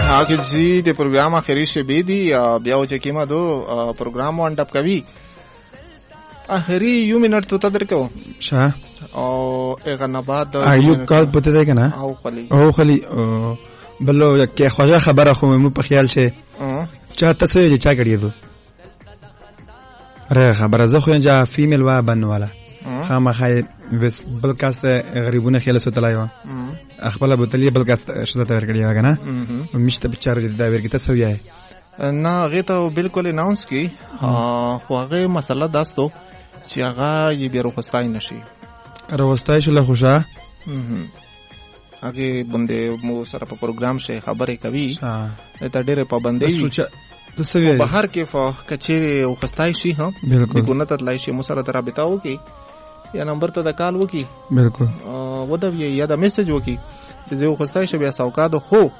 که زی د پروګرام اخري شبي دي بیا و چې کیما دو پروګرام وانډ اپ کوي اخري یو منټ تو تدر کو شا او اغه نه بعد ایوب کال پته ده کنه او خلی بلو کې خواجه خبره خو مو په خیال شه چا تاسو یې چا کړی دو ره خبره زه خو انجا فیمیل و بنواله خامخای بس بلکاست غریبونه خیال سوتلای و خپل بوتلی بلکاست شته ورکړی و کنه مشته بچار دا ورګی تاسو یې نه هغه ته بالکل اناونس کی خو هغه مسله داستو چې هغه یې بیرو خوستای نشي راوستای شو له خوشا هغه باندې مو سره په پروګرام شه خبرې کوي ته ډېره پابندۍ بهر کې کچېره او خوستای شي ها د ګونت تلای شي مو سره رابطه وکي یا نمبر ته د کال وکي بالکل ودا یا د میسج وکي چې زه خوستای شم بیا سوکا د خو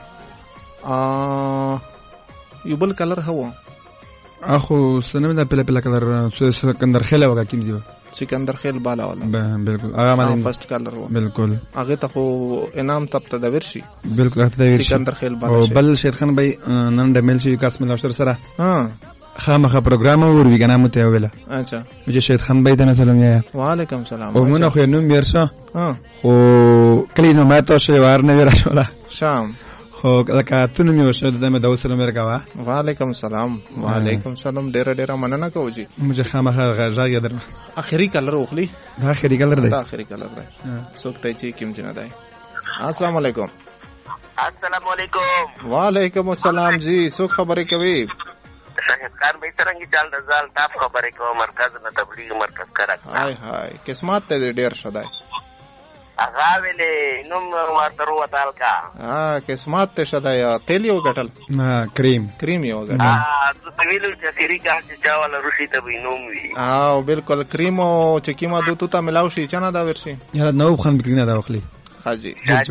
یو بل کلر هوا اخو سنم د پله کلر سکندر خیل وکا کیم دی سکندر خیل بالا والا بالکل هغه باندې فرست کلر و بالکل هغه ته خو انعام تب ته د ورشي بالکل هغه د ورشي سکندر خیل بالا او بل شیر خان بای نن د مل شي کاس مل سره ها خامخه پروګرام ور وی کنه مته ویلا اچھا مجھے شهید خان بای ته سلام یا وعلیکم سلام او مونږ خو نو میرشه ها خو کلی نو ماته شی ور نه ورا شولا شام خو لکه تونه مې ورشه د مې د سلام ورکوا وعلیکم سلام وعلیکم سلام ډېر مننه کوم جی مجھے خامخه غږ در اخري کلر اوخلی دا اخري کلر دی اخري کلر دی سوکته چی کیم جنا دی السلام علیکم السلام علیکم وعلیکم السلام جی سو خبرې کوي شاهد خان به څنګه چل رزال تاپ خبرې کوم مرکز نه تبلیغ مرکز کرا هاي هاي قسمت ته ډېر شدای هغه ویلې نو ورته وتال کا قسمت ته شدای تیل یو غټل کریم یو غټل ته ویلو چې سری کا چې چاول روشي ته وینوم وی بالکل کریم او چکیما دوتو ته ملاو شي چنه دا ورشي یاره نو خان بکنه دا وخلی حاجی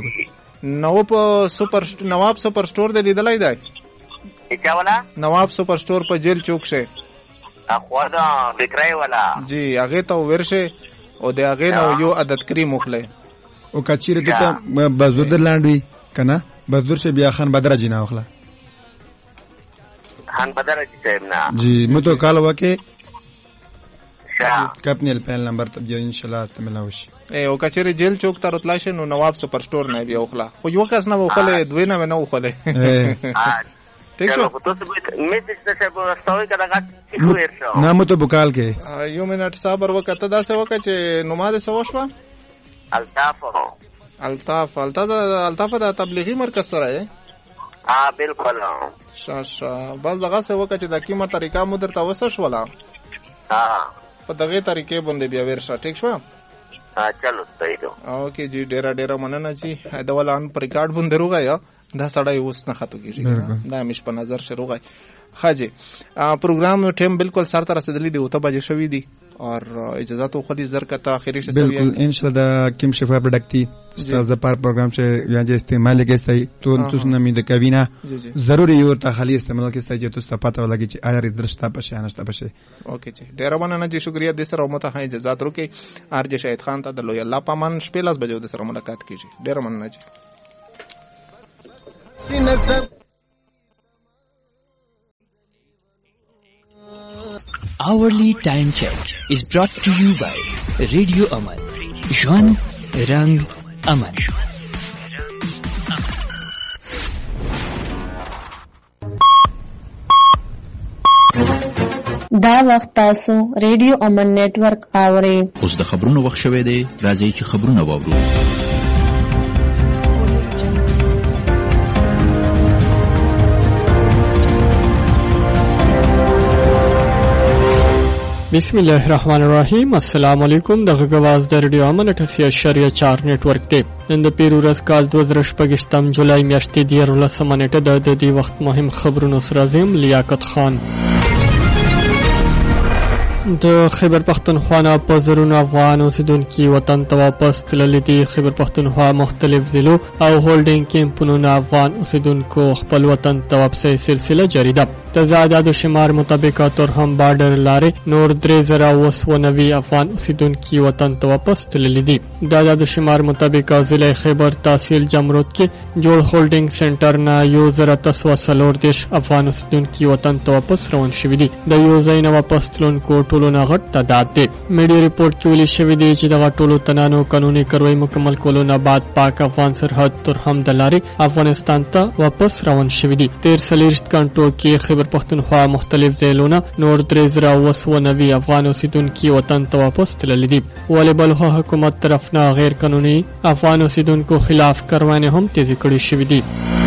نواب سپر سٹور دے لیدلای دی چاولا نواب سپر سٹور په جیل چوک شه اخوا دا بکرای والا جی هغه ته ورشه او د هغه نو یو عدد کریم مخله او کچیر دته بازور درلاندوی کنه بازور شه بیا خان بدر جنا وخلا خان بدر جنا جی مو تو کال وکه شا کپنل پین نمبر ته ان شاء الله تملاوش او کچیر جیل چوک ته رتلا شه نو نواب سپر سٹور نه بیا وخلا خو یو کس نه وخله دوی نه نه وخله ٹھیک ہے تو میسج ته واستوي کړه چې ورشو نامو ته بوکال کې یو منټ صبر وکړه دا څه وکړه چې نماز سوشوا الطاف د تبلیغي مرکز سره ہے بالکل شاشا بس دغه څه وکړه چې د کیمه طریقه مو درته وسش ولا په دغه طریقې باندې بیا ورشه ٹھیک شو چلو صحیح ده اوکې جی ډیره مننه جی دا ولان پر ریکارډ باندې روغایا دا سړی اوس نه خاطو کیږي دا مش په نظر شروع غي خاجي پروګرام ټیم بالکل سر تر رسیدلی دی او ته بجې شوې دي اور اجازه تو خودی زر کا اخري شې بالکل ان شاء الله کیم شفا پروډکټي استاد د پار پروګرام چې یا چې استعمال کې صحیح تو تاسو نه د کابینه ضروري یو ته خالي استعمال کې صحیح چې تاسو پته ولګي چې آیا درشته پشه نشته پشه اوکې جی ډیر مننه جی شکریا د سره مو ته اجازه درکې ارج شهید خان ته د لوی الله پامان شپه لاس بجو د سره ملاقات کیږي ډیر مننه جی Hourly Time Check is brought to you by Radio Aman. Jwan Rang Aman. دا وخت تاسو ریډیو امن نیټورک اورئ. اوس د خبرونو وخت شوه دی. راځئ چې خبرونه واورو. بسم الله الرحمن الرحیم. السلام علیکم. د غواز د ریډیو امن 88.4 نیټورک دی. نن د پیرورس کال 2018 جولای میاشتې د 14 نیټه د دې وخت مهم خبرونو سره زم لیاقت خان. د خیبر پختونخوا نه په زرونه افغان اوسیدونکي وطن ته واپس تللي دي. خیبر پختونخوا مختلف ضلعو او هولډینګ کیمپونو نه افغان اوسیدونکو خپل وطن ته واپسۍ سلسله جاري ده. د زیادادو شمار مطابق تورخم بارډر لارې نور 3090 افغان اوسیدونکي وطن ته واپس تللي دي. د زیادادو شمار مطابق ضلع خیبر تحصیل جمرود کې جوړ هولډینګ سنټر نه 1940 افغان اوسیدونکي وطن ته واپس روان شوي دي. د یو ځای نه واپس تلونکو ټولو نه غټ تعداد دی. میډیا ریپورټ کې ویلي شوي دي چې دغه ټولو تنانو قانوني کاروایی مکمل کولو نه بعد پاک افغان سرحد تورخم د لارې افغانستان ته واپس روان شوي دي. 43 غنټو کې خیبر پختونخوا مختلف ځایونو نور 3090 افغان اوسیدونکي وطن ته واپس تللي دي. ولې بلخ حکومت طرف نه غیر قانوني افغان اوسیدونکو خلاف کاروانې هم تیزې کړې شوې دي.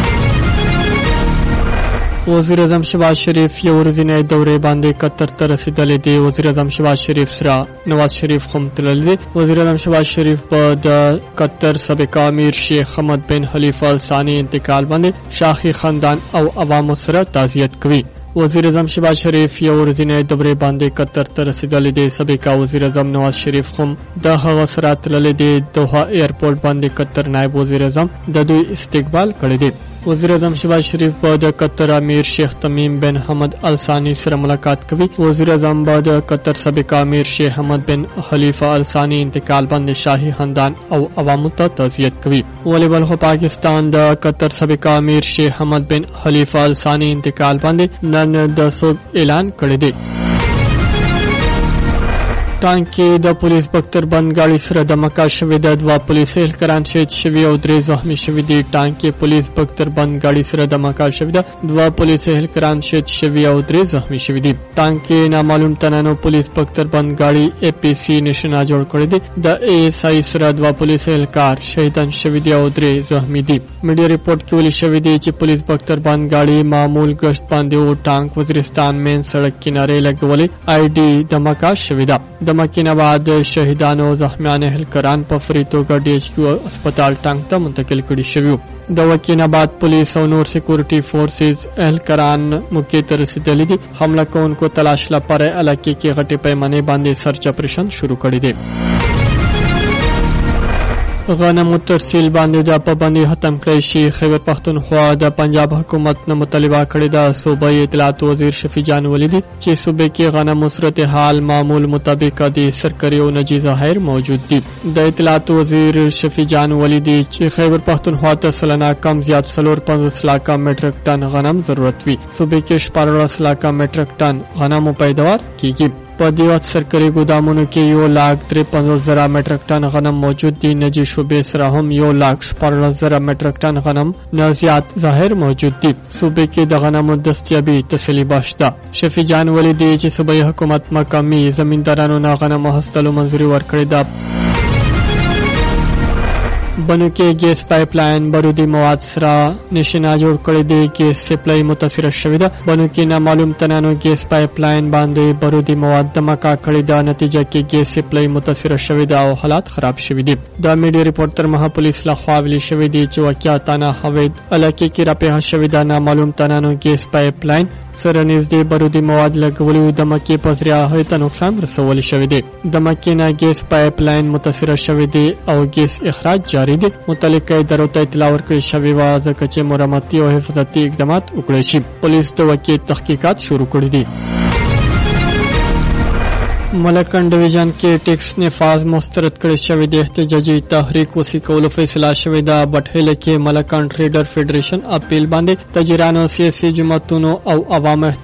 وزیر اعظم شهباز شریف یو ورځنۍ دورې باندې قطر ته رسیدلی دی. وزیر اعظم شهباز شریف سره نواز شریف هم تللی دی. وزیر اعظم شهباز شریف په د قطر سابق امیر شیخ حمد بن خلیفه ال ثانی انتقال باندې شاخي خاندان او عوامو سره تعزیت کوي. وزیر اعظم شهباز شریف یو ورځنۍ دورې باندې قطر ته رسیدلی دی. سابق وزیر اعظم نواز شریف هم د هغه سره تللی دی. دوحه ایرپورټ باندې قطر نائب وزیر اعظم د دوی استقبال کړی دی. وزیر اعظم شهباز شریف به د قطر امیر شیخ تمیم بن حمد ال ثانی سره ملاقات کوي. وزیر اعظم به د قطر سابق امیر شیخ حمد بن خلیفه ال ثانی انتقال باندې شاهي خاندان او عوامو ته تعزیت کوي. ولې بلخ پاکستان د قطر سابق امیر شیخ حمد بن خلیفه ال ثانی انتقال باندې نن د سوگ اعلان کړی دی. ټانکي د پولیس بکتر بند گاڑی سره د مکا شوې د 2 پولیس اهلکاران شهید شوي او 3 زخمي شوي دي. ټانکي پولیس بکتر بند گاڑی سره د مکا شوې د 2 پولیس اهلکاران شهید شوي او 3 زخمي شوي دي. ټانکي نامعلوم تنانو پولیس بکتر بند گاڑی اے پی سی نشانه جوړ کړی دی. د ای ایس آی سره 2 پولیس اهلکار شهیدان شوي دي او 3 زخمي دي. میډیا ریپورټ کې ویلي شوی دی چې پولیس بکتر بند گاڑی معمول گشت باندې او ټانک وزیرستان مین سړک کنارې لګولې آی ډي د مکا شوې ده. د مکې نه بعد شهیدانو او زخمیان اهلکاران په فری توګه ډي ایچ کیو هسپتال ټانک ته منتقل کړي شوي. د وکې نه بعد پولیس او نور سکیورټي فورسز اهلکاران موقع ته رسیدلي دي. حمله کوونکو تلاش لپاره علاقې کې غټې پیمانې باندې سرچ اپریشن شروع کړی دی. غنمو ترسیل باندې د پابندي ختم کړی شي. خیبر پختونخوا د پنجاب حکومت نه مطالبه کړې ده. صوبایي اطلاعات وزیر شفیع جان ولیدي چې صوبې کې غنمو صورتحال معمول مطابق د سرکري او نجی ظاهر موجود دي. د اطلاعات وزیر شفیع جان ولیدي چې خیبر پختونخوا ته سلنه کم زیات 450 لک میټرک ټن غنم ضرورت وي. صوبې کې 14 لک میټرک ټن غنمو پیداوار کیږي. په دې وخت سرکري ګودامونو کې 1,53,000 میټرک ټن غنم موجود دي. نجی شوبې سره هم 1,14,000 میټرک ټن غنم نه زیات ظاهر موجود دي. صوبې کې د غنمو دستیابي تسلی بخش ده. شفیع جان ولیدي چې صوبایي حکومت مقامي زمیندارانو نه غنم اخیستلو منظوري ورکړې ده. بنو کې ګیس پایپ لاین بارودي مواد سره نشانه جوړ کړی دی. ګیس سپلای متاثر شوی ده. بنو کې نامعلوم تنانو ګیس پایپ لاین باندې بارودي مواد دمکا کړی ده. نتیجه کې ګیس سپلای متاثر شوی ده او حالات خراب شوی دي. د میډیا ریپورټ تر مها پولیس لخوا ویلي شوی دی چې واقعاتانه هوید علاقې کې راپېښه شوی ده. نامعلوم تنانو ګیس پایپ لاین سره نږدې بارودي مواد لګولي. د مکې په ذریعه هغوی ته نقصان رسولی شوی دی. د مکې نه ګیس پایپ لاین متاثره شوی دی او ګیس اخراج جاری دی. متعلقه ادارو ته اطلاع ورکړل شوې وه ځکه چې مرمتي او حفاظتي اقدامات وکړل شي. پولیس د واقعیت تحقیقات شروع کړي دي. ملکن ډیویژن کې ټیکس نفاذ مسترد کړی شوی دی. احتجاجي تحریک وسیع کولو فیصله شوې ده. بټهله کې ملکن ټریډر فیډریشن اپیل باندې تاجرانو، سیاسي جماعتونو او عوامو